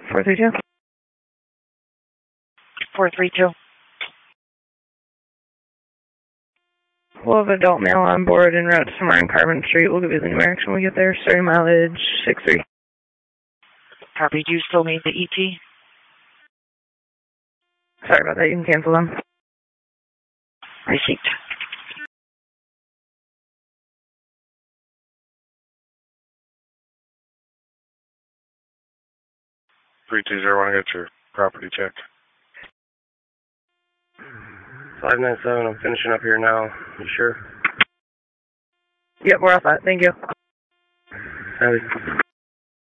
432. 432. We'll have adult male on board en route to somewhere in Carbon Street. We'll give you the numerics when we get there. Starting mileage 63. Copy. Do you still need the ET? Sorry about that. You can cancel them. Receipt. Three 2-0, want to get your property check. 597, I'm finishing up here now. You sure? Yep, we're all set. Thank you. Heavy.